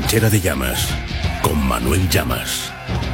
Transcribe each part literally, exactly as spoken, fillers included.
Trinchera de Llamas, con Manuel Llamas.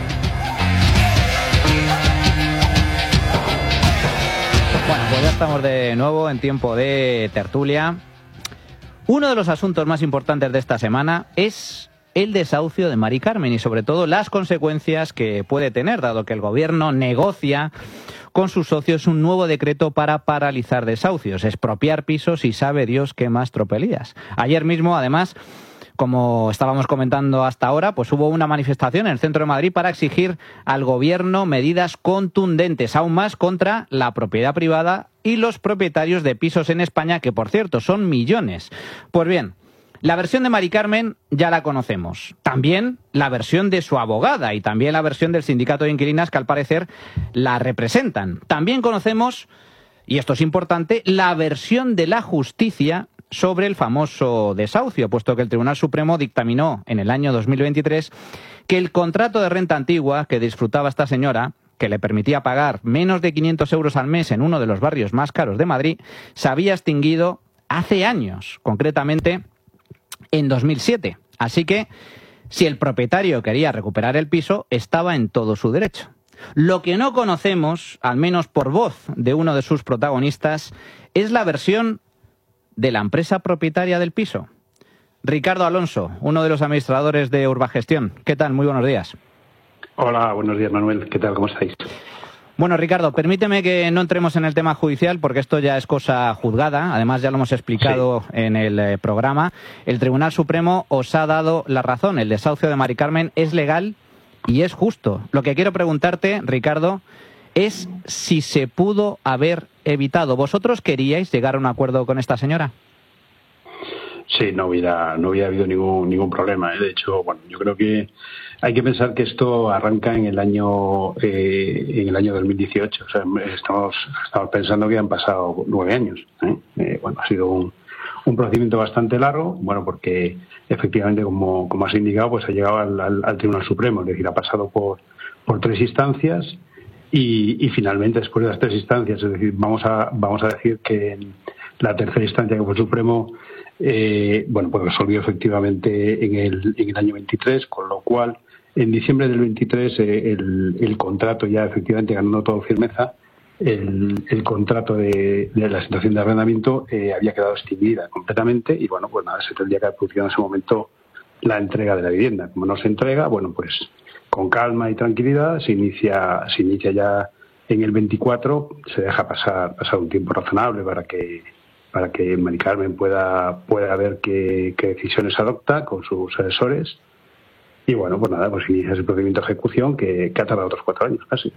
Bueno, pues ya estamos de nuevo en tiempo de tertulia. Uno de los asuntos más importantes de esta semana es el desahucio de Mari Carmen y sobre todo las consecuencias que puede tener, dado que el gobierno negocia con sus socios un nuevo decreto para paralizar desahucios, expropiar pisos y sabe Dios qué más tropelías. Ayer mismo, además, como estábamos comentando hasta ahora, pues hubo una manifestación en el centro de Madrid para exigir al gobierno medidas contundentes, aún más contra la propiedad privada y los propietarios de pisos en España, que por cierto son millones. Pues bien, la versión de Mari Carmen ya la conocemos. También la versión de su abogada y también la versión del sindicato de inquilinas que al parecer la representan. También conocemos, y esto es importante, la versión de la justicia sobre el famoso desahucio, puesto que el Tribunal Supremo dictaminó en el año dos mil veintitrés que el contrato de renta antigua que disfrutaba esta señora, que le permitía pagar menos de quinientos euros al mes en uno de los barrios más caros de Madrid, se había extinguido hace años, concretamente en dos mil siete. Así que, si el propietario quería recuperar el piso, estaba en todo su derecho. Lo que no conocemos, al menos por voz de uno de sus protagonistas, es la versión de la empresa propietaria del piso. Ricardo Alonso, uno de los administradores de Urbagestión. ¿Qué tal? Muy buenos días. Hola, buenos días, Manuel. ¿Qué tal? ¿Cómo estáis? Bueno, Ricardo, permíteme que no entremos en el tema judicial porque esto ya es cosa juzgada. Además, ya lo hemos explicado sí. en el eh, programa. El Tribunal Supremo os ha dado la razón. El desahucio de Mari Carmen es legal y es justo. Lo que quiero preguntarte, Ricardo, es si se pudo haber evitado. ¿Vosotros queríais llegar a un acuerdo con esta señora? Sí, no hubiera, no hubiera habido ningún ningún problema, ¿eh? De hecho, bueno, yo creo que hay que pensar que esto arranca en el año eh, en el año dos mil dieciocho. O sea, estamos, estamos pensando que han pasado nueve años. ¿eh? Eh, bueno, ha sido un, un procedimiento bastante largo, bueno, porque efectivamente, como, como has indicado, pues ha llegado al, al, al Tribunal Supremo, es decir, ha pasado por, por tres instancias y, y finalmente, después de las tres instancias, es decir, vamos a, vamos a decir que la tercera instancia, que fue el Supremo, Eh, bueno, pues resolvió efectivamente en el, en el año veintitrés, con lo cual en diciembre del veintitrés eh, el, el contrato ya efectivamente ganando toda firmeza, el, el contrato de, de la situación de arrendamiento eh, había quedado extinguida completamente y bueno, pues nada, se tendría que haber producido en ese momento la entrega de la vivienda. Como no se entrega, bueno, pues con calma y tranquilidad se inicia, se inicia ya en el veinticuatro, se deja pasar, pasar un tiempo razonable para que para que Mari Carmen pueda, pueda ver qué, qué decisiones adopta con sus asesores. Y bueno, pues nada, pues inicia ese procedimiento de ejecución que, que ha tardado otros cuatro años casi.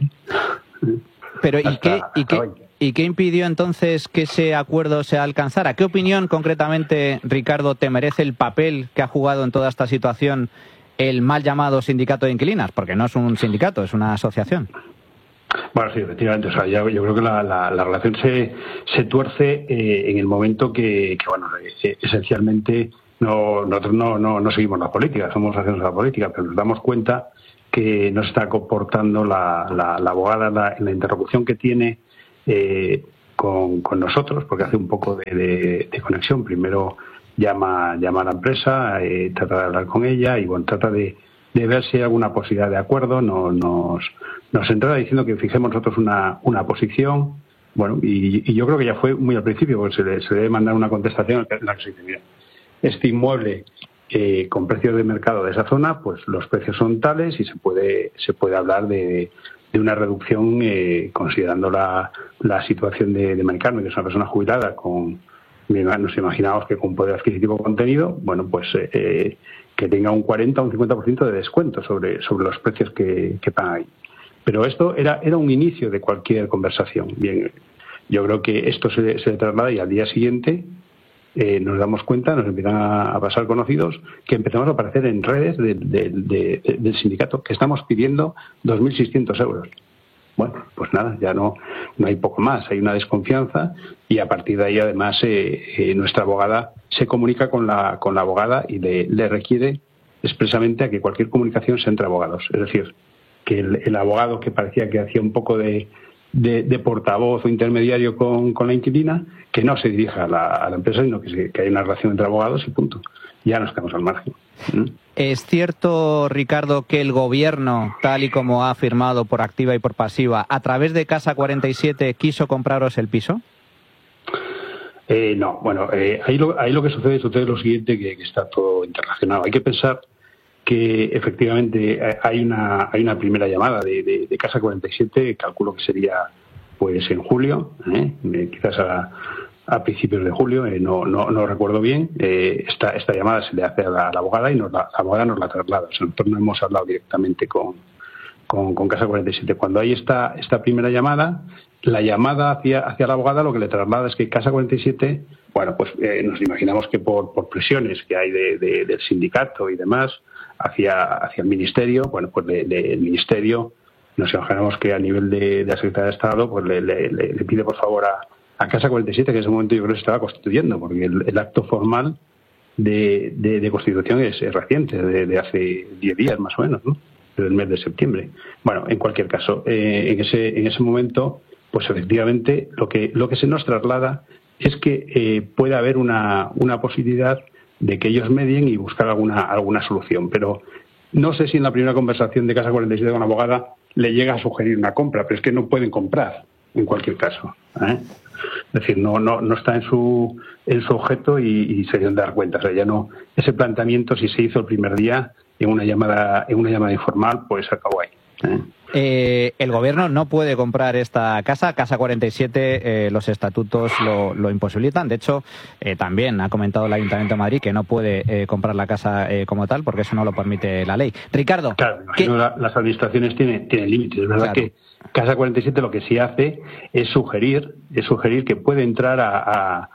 Pero ¿y qué, y, qué, ¿y qué impidió entonces que ese acuerdo se alcanzara? ¿Qué opinión concretamente, Ricardo, te merece el papel que ha jugado en toda esta situación el mal llamado sindicato de inquilinas? Porque no es un sindicato, es una asociación. Bueno, sí, efectivamente. O sea, yo, yo creo que la, la, la relación se, se tuerce eh, en el momento que, que bueno, eh, esencialmente no, nosotros no, no, no seguimos la política, somos agentes de la política, pero nos damos cuenta que no se está comportando la, la, la abogada la, en la interlocución que tiene eh, con, con nosotros, porque hace un poco de, de, de conexión. Primero llama, llama a la empresa, eh, trata de hablar con ella y bueno, trata de, de ver si hay alguna posibilidad de acuerdo. No, nos Nos entraba diciendo que fijemos nosotros una, una posición, bueno, y, y yo creo que ya fue muy al principio, porque se le, se debe mandar una contestación en la que se dice, mira, este inmueble eh, con precios de mercado de esa zona, pues los precios son tales y se puede se puede hablar de, de una reducción eh, considerando la, la situación de, de Mari Carmen, que es una persona jubilada, con nos imaginamos que con poder adquisitivo contenido, bueno, pues eh, que tenga un cuarenta o un cincuenta por ciento de descuento sobre, sobre los precios que, que pagan ahí. Pero esto era, era un inicio de cualquier conversación. Bien, yo creo que esto se, se traslada y al día siguiente eh, nos damos cuenta, nos empiezan a, a pasar conocidos, que empezamos a aparecer en redes de, de, de, de, del sindicato, que estamos pidiendo dos mil seiscientos euros. Bueno, pues nada, ya no, no hay poco más, hay una desconfianza y a partir de ahí además eh, eh, nuestra abogada se comunica con la, con la abogada y le, le requiere expresamente a que cualquier comunicación sea entre abogados. Es decir, que el, el abogado que parecía que hacía un poco de, de, de portavoz o intermediario con, con la inquilina, que no se dirija a la, a la empresa, sino que, se, que hay una relación entre abogados y punto. ya nos quedamos al margen. ¿Mm? ¿Es cierto, Ricardo, que el Gobierno, tal y como ha afirmado por activa y por pasiva, a través de Casa cuarenta y siete quiso compraros el piso? Eh, no, bueno, eh, ahí, lo, ahí lo que sucede, sucede lo siguiente, que, que está todo interrelacionado. Hay que pensar que efectivamente hay una hay una primera llamada de, de, de Casa cuarenta y siete, calculo que sería pues en julio, ¿eh? Eh, quizás a, a principios de julio, eh, no, no no recuerdo bien. Eh, esta esta llamada se le hace a la, a la abogada y nos la, la abogada nos la traslada. O sea, nosotros no hemos hablado directamente con, con, con Casa cuarenta y siete. Cuando hay esta esta primera llamada, la llamada hacia hacia la abogada lo que le traslada es que Casa cuarenta y siete, bueno, pues eh, nos imaginamos que por, por presiones que hay de, de, del sindicato y demás, hacia hacia el Ministerio, bueno, pues le, le, el Ministerio, nos imaginamos que a nivel de, de la Secretaría de Estado, pues le, le, le pide por favor a, a Casa cuarenta y siete, que en ese momento yo creo que se estaba constituyendo, porque el, el acto formal de, de, de constitución es, es reciente, de, de hace diez días más o menos, ¿no? Del mes de septiembre. Bueno, en cualquier caso, eh, en ese en ese momento, pues efectivamente lo que lo que se nos traslada es que eh, puede haber una, una posibilidad de que ellos medien y buscar alguna alguna solución. Pero no sé si en la primera conversación de Casa cuarenta y siete con la abogada le llega a sugerir una compra, pero es que no pueden comprar en cualquier caso, ¿eh? Es decir, no no no está en su en su objeto y, y se deben dar cuenta. O sea, ya no, ese planteamiento, si se hizo el primer día en una llamada en una llamada informal, pues acabó ahí. ¿eh? Eh, el Gobierno no puede comprar esta casa. Casa cuarenta y siete, eh, los estatutos lo, lo imposibilitan. De hecho, eh, también ha comentado el Ayuntamiento de Madrid que no puede eh, comprar la casa eh, como tal, porque eso no lo permite la ley. Ricardo. Claro, imagino la, las administraciones tienen, tienen límites. Es verdad, claro, que Casa cuarenta y siete lo que sí hace es sugerir, es sugerir que puede entrar a, a,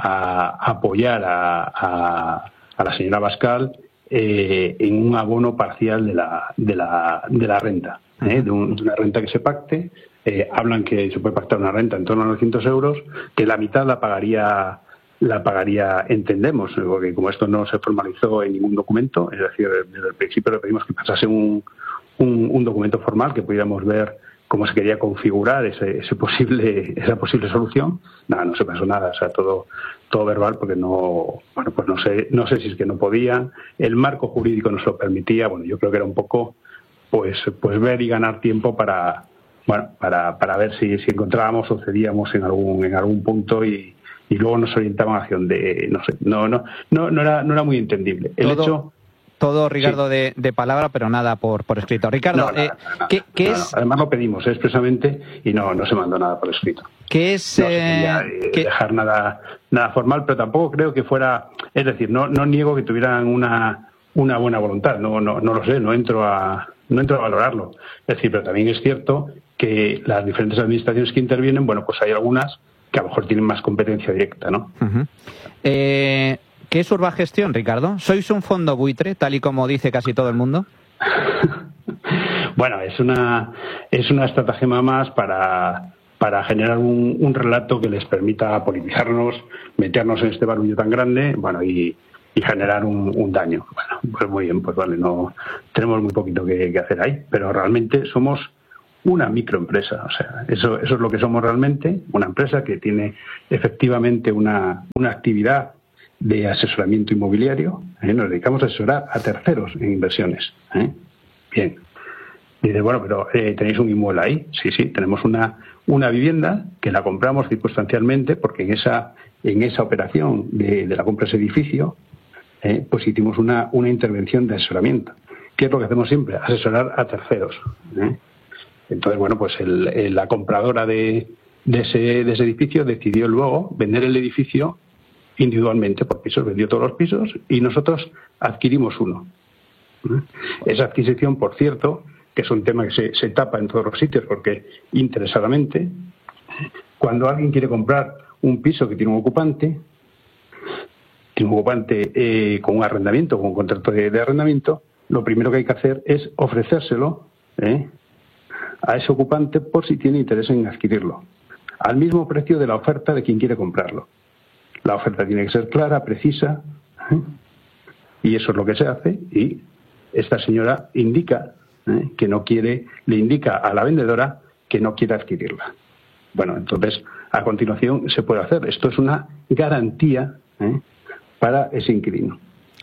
a apoyar a, a, a la señora Abascal eh, en un abono parcial de la, de la, de la renta. ¿Eh? De, un, de una renta que se pacte. Eh, hablan que se puede pactar una renta en torno a novecientos euros, que la mitad la pagaría la pagaría entendemos, porque como esto no se formalizó en ningún documento, es decir, desde el principio le pedimos que pasase un, un, un documento formal, que pudiéramos ver cómo se quería configurar ese, ese posible esa posible solución. Nada, no se pasó nada, o sea, todo todo verbal, porque no, bueno, pues no sé no sé si es que no podían, el marco jurídico nos lo permitía. Bueno, yo creo que era un poco pues pues ver y ganar tiempo para bueno para para ver si, si encontrábamos o cedíamos en algún en algún punto y, y luego nos orientaban hacia donde no sé no no no no era no era muy entendible el todo, hecho todo Ricardo, sí. de, de palabra, pero nada por por escrito. Ricardo, no, nada, eh, nada, ¿qué, qué no, es? No. Además lo pedimos expresamente y no no se mandó nada por escrito. ¿Qué es? No se quería eh, ¿qué? dejar nada nada formal, pero tampoco creo que fuera, es decir, no no niego que tuvieran una una buena voluntad, no no no lo sé, no entro a no entro a valorarlo. Es decir, pero también es cierto que las diferentes administraciones que intervienen, bueno, pues hay algunas que a lo mejor tienen más competencia directa, ¿no? Uh-huh. eh, ¿Qué es Urbagestión, Ricardo? ¿Sois un fondo buitre, tal y como dice casi todo el mundo? Bueno, es una es una estratagema más para para generar un, un relato que les permita politizarnos, meternos en este barullo tan grande, bueno, y y generar un, un daño. Bueno, pues muy bien, pues vale, no tenemos muy poquito que, que hacer ahí, pero realmente somos una microempresa, o sea, eso eso es lo que somos realmente, una empresa que tiene efectivamente una una actividad de asesoramiento inmobiliario, ¿eh? Nos dedicamos a asesorar a terceros en inversiones, ¿eh? Bien. Dice, bueno, pero eh, ¿tenéis un inmueble ahí? Sí, sí, tenemos una una vivienda que la compramos circunstancialmente porque en esa en esa operación de, de la compra de ese edificio Eh, pues hicimos una, una intervención de asesoramiento. ¿Qué es lo que hacemos siempre? Asesorar a terceros. ¿eh? Entonces, bueno, pues el, el, la compradora de, de, ese, de ese edificio decidió luego vender el edificio individualmente por pisos, vendió todos los pisos y nosotros adquirimos uno. ¿eh? Esa adquisición, por cierto, que es un tema que se, se tapa en todos los sitios porque interesadamente, cuando alguien quiere comprar un piso que tiene un ocupante, un ocupante eh, con un arrendamiento, con un contrato de, de arrendamiento, lo primero que hay que hacer es ofrecérselo ¿eh? a ese ocupante por si tiene interés en adquirirlo, al mismo precio de la oferta de quien quiere comprarlo. La oferta tiene que ser clara, precisa, ¿eh? y eso es lo que se hace, y esta señora indica ¿eh? que no quiere, le indica a la vendedora que no quiere adquirirla. Bueno, entonces, a continuación se puede hacer. Esto es una garantía ¿eh? para ese inquilino.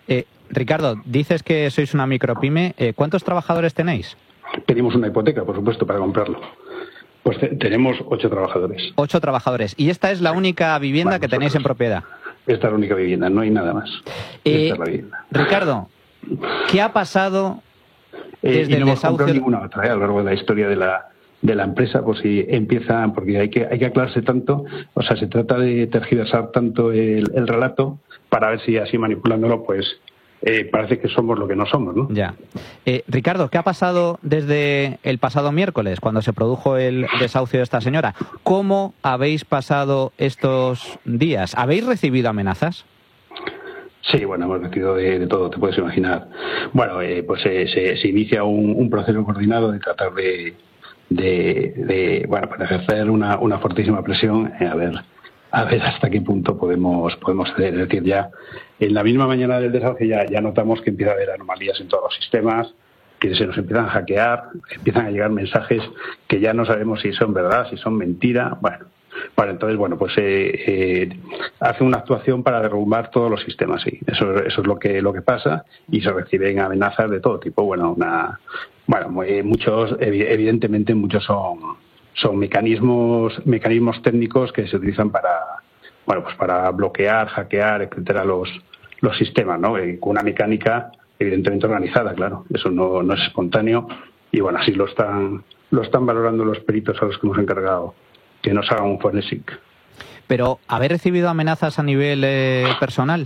Eh, Ricardo, dices que sois una micropyme. Eh, ¿Cuántos trabajadores tenéis? Pedimos una hipoteca, por supuesto, para comprarlo. Pues te, tenemos ocho trabajadores. Ocho trabajadores. ¿Y esta es la única vivienda bueno, que tenéis en propiedad? Esta es la única vivienda, no hay nada más. Eh, esta es la vivienda. Ricardo, ¿qué ha pasado desde eh, y no el hemos comprado desahucio? ninguna otra, ¿eh? A lo largo de la historia de la de la empresa, pues si empieza, porque hay que hay que aclararse tanto, o sea, se trata de tergiversar tanto el, el relato para ver si así manipulándolo, pues eh, parece que somos lo que no somos, ¿no? Ya. Eh, Ricardo, ¿qué ha pasado desde el pasado miércoles, cuando se produjo el desahucio de esta señora? ¿Cómo habéis pasado estos días? ¿Habéis recibido amenazas? Sí, bueno, hemos recibido de, de todo, te puedes imaginar. Bueno, eh, pues eh, se, se inicia un, un proceso coordinado de tratar de De, de bueno, para ejercer una, una fortísima presión eh, a ver a ver hasta qué punto podemos podemos ceder. Es decir, ya en la misma mañana del desahucio ya, ya notamos que empieza a haber anomalías en todos los sistemas, que se nos empiezan a hackear, empiezan a llegar mensajes que ya no sabemos si son verdad, si son mentira. Bueno, bueno entonces, bueno, pues eh, eh, hace una actuación para derrumbar todos los sistemas, sí. Eso, eso es lo que lo que pasa, y se reciben amenazas de todo tipo. Bueno, una Bueno, muchos, evidentemente, muchos son son mecanismos mecanismos técnicos que se utilizan para bueno pues para bloquear, hackear, etcétera, los los sistemas, ¿no? Eh, con una mecánica evidentemente organizada, claro. Eso no, no es espontáneo, y bueno, así lo están lo están valorando los peritos a los que hemos encargado que nos hagan un forensic. Pero, ¿habéis recibido amenazas a nivel eh, personal?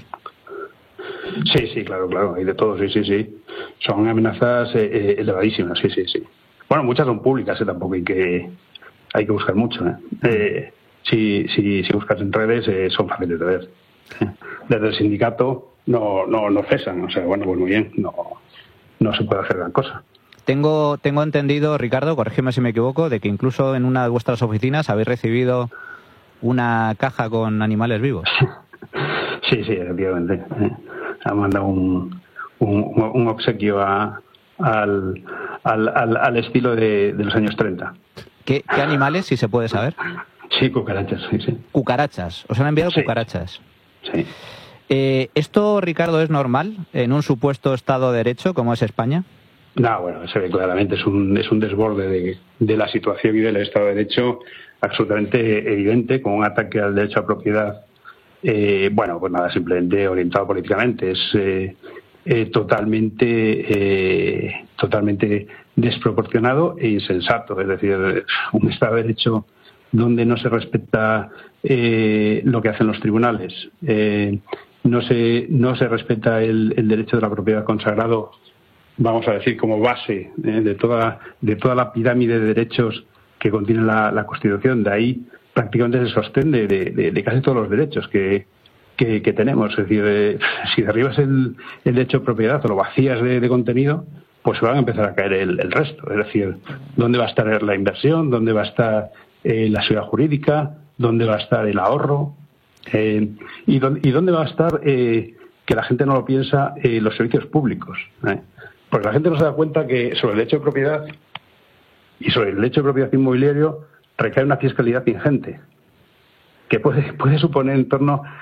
Sí, sí, claro, claro, hay de todo, sí, sí, sí. Son amenazas eh, eh, elevadísimas, sí, sí, sí. Bueno, muchas son públicas, ¿eh? Tampoco hay que hay que buscar mucho, ¿eh? Eh, si, si, si buscas en redes, eh, son fáciles de ver. Desde el sindicato no no no cesan, o sea, bueno, pues muy bien, no no se puede hacer gran cosa. Tengo tengo entendido, Ricardo, corrígeme si me equivoco, de que incluso en una de vuestras oficinas habéis recibido una caja con animales vivos. Sí, sí, efectivamente. Eh. Ha mandado un, un, un obsequio a, al, al, al, al estilo de, de los años treinta. ¿Qué, ¿Qué animales, si se puede saber? Sí, cucarachas, sí, sí. Cucarachas. ¿Os han enviado sí. cucarachas? Sí. Eh, ¿Esto, Ricardo, es normal en un supuesto Estado de Derecho como es España? No, bueno, se ve claramente. Es un, es un desborde de, de la situación y del Estado de Derecho absolutamente evidente, con un ataque al derecho a propiedad. Eh, bueno, pues nada, simplemente orientado políticamente. Es eh, eh, totalmente eh, totalmente desproporcionado e insensato. Es decir, un Estado de Derecho donde no se respeta eh, lo que hacen los tribunales, eh, no se no se respeta el, el derecho de la propiedad consagrado, vamos a decir, como base eh, de toda de toda la pirámide de derechos que contiene la, la Constitución. De ahí prácticamente se sostiene de, de, de casi todos los derechos que, que, que tenemos. Es decir, eh, si derribas el, el derecho de propiedad o lo vacías de, de contenido, pues se van a empezar a caer el, el resto. Es decir, ¿dónde va a estar la inversión? ¿Dónde va a estar eh, la seguridad jurídica? ¿Dónde va a estar el ahorro? Eh, y, dónde, ¿Y dónde va a estar, eh, que la gente no lo piensa, eh, los servicios públicos? ¿eh? Porque la gente no se da cuenta que sobre el derecho de propiedad y sobre el derecho de propiedad inmobiliario recae una fiscalidad ingente, que puede, puede suponer en torno